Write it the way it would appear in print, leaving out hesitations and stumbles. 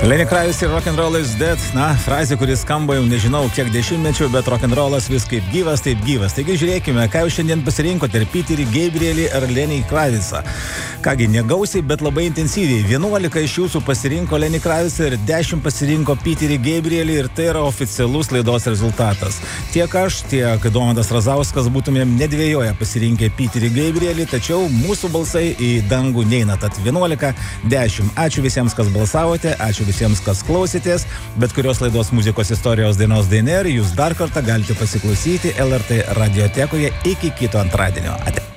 Lenny Kravitz ir Rock'n'Roll is Dead. Na, frazė, kuris skamba jau nežinau kiek dešimtmečių, bet rock'n'rollas vis kaip gyvas, taip gyvas. Taigi žiūrėkime, ką jūs šiandien pasirinkote, ir Peterį Gabrielį ar Lenny Kravitzą. Kągi, negausiai, bet labai intensyviai. 11 iš jūsų pasirinko Lenny Kravitzą ir 10 pasirinko Peterį Gabrielį, ir tai yra oficialus laidos rezultatas. Tiek aš, tiek Domantas Razauskas būtumėm nedvėjoję pasirinkę Peterį Gabrielį, tačiau mūsų balsai į dangų neina. Tad 11-10. Ačiū visiems, kas balsavote, ačiū visiems, kas klausėtės. Bet kurios laidos muzikos istorijos dainos dainer jūs dar kartą galite pasiklausyti LRT radiotekoje iki kito antradienio. Ate.